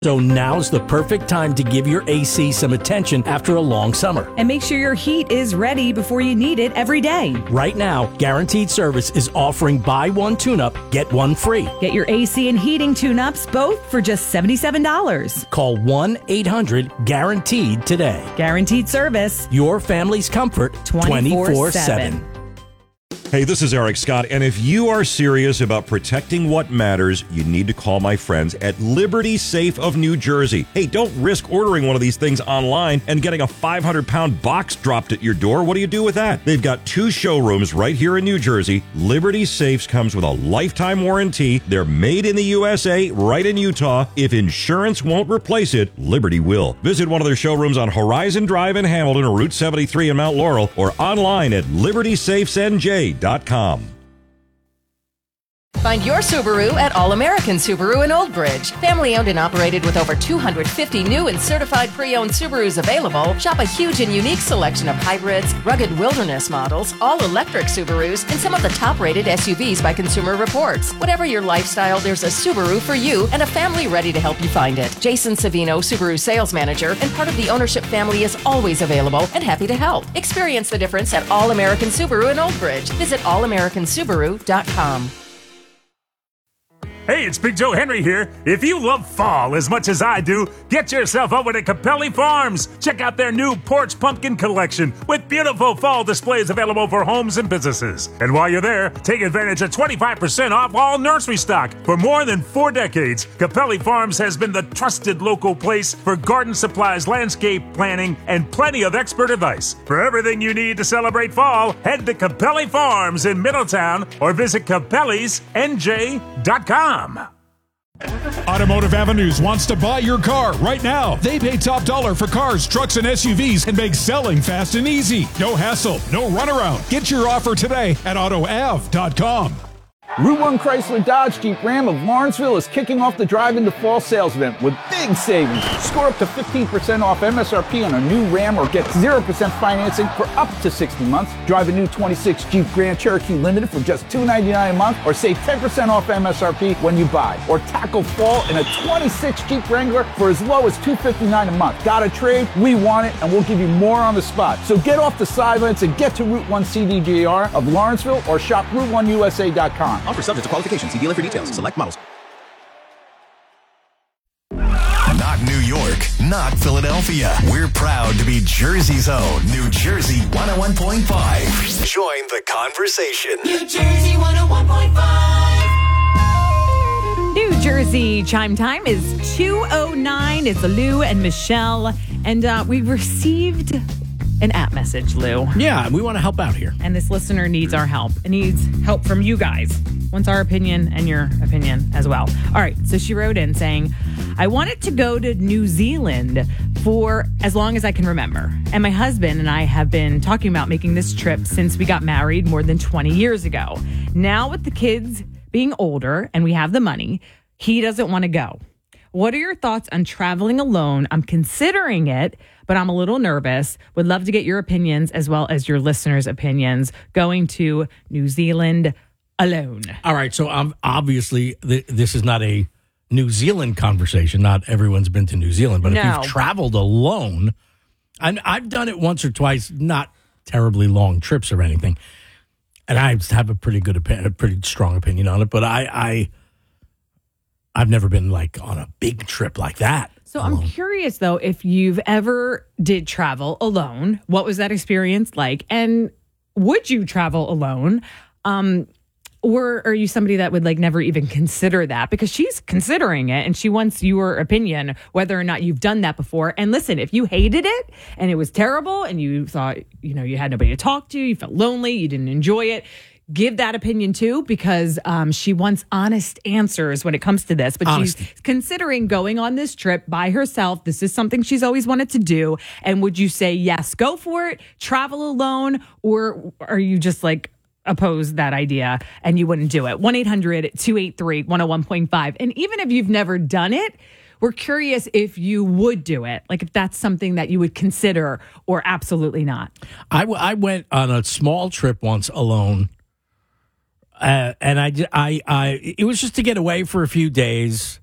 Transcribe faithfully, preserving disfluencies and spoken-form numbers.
So now's the perfect time to give your A C some attention after a long summer. And make sure your heat is ready before you need it every day. Right now, Guaranteed Service is offering buy one tune-up, get one free. Get your A C and heating tune-ups both for just seventy-seven dollars. Call one eight hundred guaranteed today. Guaranteed Service. Your family's comfort twenty-four seven. Hey, this is Eric Scott, and if you are serious about protecting what matters, you need to call my friends at Liberty Safe of New Jersey. Hey, don't risk ordering one of these things online and getting a five hundred pound box dropped at your door. What do you do with that? They've got two showrooms right here in New Jersey. Liberty Safes comes with a lifetime warranty. They're made in the U S A, right in Utah. If insurance won't replace it, Liberty will. Visit one of their showrooms on Horizon Drive in Hamilton or Route seventy-three in Mount Laurel, or online at liberty safes n j dot com. Find your Subaru at All American Subaru in Old Bridge. Family owned and operated with over two hundred fifty new and certified pre-owned Subarus available. Shop a huge and unique selection of hybrids, rugged wilderness models, all-electric Subarus, and some of the top-rated S U Vs by Consumer Reports. Whatever your lifestyle, there's a Subaru for you and a family ready to help you find it. Jason Savino, Subaru sales manager and part of the ownership family, is always available and happy to help. Experience the difference at All American Subaru in Old Bridge. Visit all american subaru dot com. Hey, it's Big Joe Henry here. If you love fall as much as I do, get yourself over to Capelli Farms. Check out their new porch pumpkin collection with beautiful fall displays available for homes and businesses. And while you're there, take advantage of twenty-five percent off all nursery stock. For more than four decades, Capelli Farms has been the trusted local place for garden supplies, landscape planning, and plenty of expert advice. For everything you need to celebrate fall, head to Capelli Farms in Middletown or visit capellis n j dot com. Automotive Avenues wants to buy your car right now. They pay top dollar for cars, trucks, and S U Vs and make selling fast and easy. No hassle, no runaround. Get your offer today at auto av dot com. Route one Chrysler Dodge Jeep Ram of Lawrenceville is kicking off the Drive into Fall sales event with big savings. Score up to fifteen percent off M S R P on a new Ram or get zero percent financing for up to sixty months. Drive a new twenty-six Jeep Grand Cherokee Limited for just two hundred ninety-nine dollars a month or save ten percent off M S R P when you buy. Or tackle fall in a twenty-six Jeep Wrangler for as low as two hundred fifty-nine dollars a month. Got a trade? We want it, and we'll give you more on the spot. So get off the sidelines and get to Route one C D G R of Lawrenceville or shop route one U S A dot com. Offer subject to qualification. See dealer for details. Select models. Not New York, not Philadelphia. We're proud to be Jersey's own New Jersey one oh one point five. Join the conversation. New Jersey one oh one point five. New Jersey chime time is two oh nine. It's Lou and Michelle. And uh, we've received an app message, Lou. Yeah, we want to help out here. And this listener needs our help. It needs help from you guys. Wants our opinion and your opinion as well. All right, so she wrote in saying, I wanted to go to New Zealand for as long as I can remember. And my husband and I have been talking about making this trip since we got married more than twenty years ago. Now with the kids being older and we have the money, he doesn't want to go. What are your thoughts on traveling alone? I'm considering it, but I'm a little nervous. Would love to get your opinions as well as your listeners' opinions going to New Zealand alone. All right, so um, obviously th- this is not a New Zealand conversation. Not everyone's been to New Zealand, but No. if you've traveled alone, and I've done it once or twice, not terribly long trips or anything, and I have a pretty good, opi- a pretty strong opinion on it. But I, I, I've never been like on a big trip like that. So I'm curious though, if you've ever did travel alone, what was that experience like? And would you travel alone? Um, Or are you somebody that would like never even consider that? Because she's considering it and she wants your opinion, whether or not you've done that before. And listen, if you hated it and it was terrible and you thought, you know, you had nobody to talk to, you felt lonely, you didn't enjoy it, give that opinion too, because um, she wants honest answers when it comes to this. But Honesty. She's considering going on this trip by herself. This is something she's always wanted to do. And would you say, yes, go for it, travel alone, or are you just like, oppose that idea and you wouldn't do it? one eight hundred two eight three one oh one point five. And even if you've never done it, we're curious if you would do it, like if that's something that you would consider or absolutely not. I, w- I went on a small trip once alone, uh, and I, I, I, it was just to get away for a few days.